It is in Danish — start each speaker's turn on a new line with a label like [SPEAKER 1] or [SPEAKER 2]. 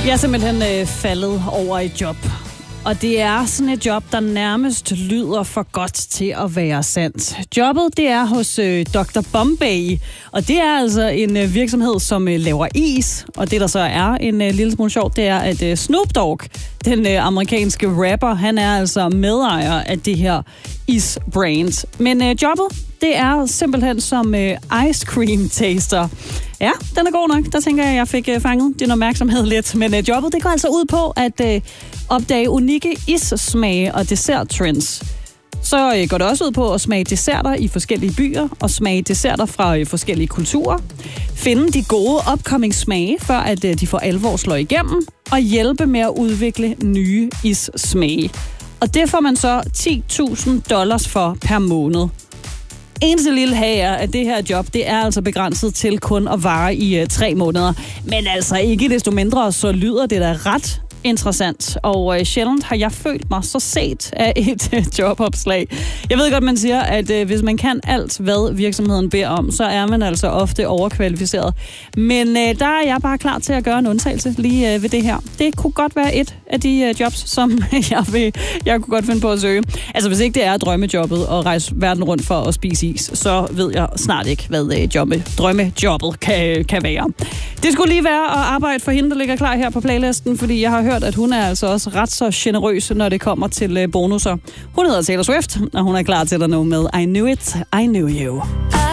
[SPEAKER 1] Jeg er simpelthen faldet over et job. Og det er sådan et job, der nærmest lyder for godt til at være sandt. Jobbet, det er hos Dr. Bombay. Og det er altså en virksomhed, som laver is. Og det, der så er en lille smule sjovt, det er, at Snoop Dogg, den amerikanske rapper, han er altså medejer af det her isbrand. Men jobbet, det er simpelthen som ice cream taster. Ja, den er god nok. Der tænker jeg fik fanget din opmærksomhed lidt. Men jobbet, det går altså ud på at opdage unikke issmage og desserttrends. Så går det også ud på at smage desserter i forskellige byer og smage desserter fra forskellige kulturer. Finde de gode upcoming smage, før at de for alvor slår igennem. Og hjælpe med at udvikle nye issmage. Og det får man så $10,000 for per måned. Eneste lille hag er, at det her job, det er altså begrænset til kun at vare i 3 måneder. Men altså ikke desto mindre, så lyder det da ret interessant. Og sjældent har jeg følt mig så set af et jobopslag. Jeg ved godt, man siger, at hvis man kan alt, hvad virksomheden beder om, så er man altså ofte overkvalificeret. Men der er jeg bare klar til at gøre en undtagelse lige ved det her. Det kunne godt være et af de jobs, som jeg kunne godt finde på at søge. Altså hvis ikke det er drømmejobbet at rejse verden rundt for at spise is, så ved jeg snart ikke, hvad drømmejobbet kan være. Det skulle lige være at arbejde for hende, der ligger klar her på playlisten, fordi jeg har hørt, at hun er altså også ret så generøs, når det kommer til bonusser. Hun hedder Taylor Swift, og hun er klar til dig nu med I Knew It, I Knew You.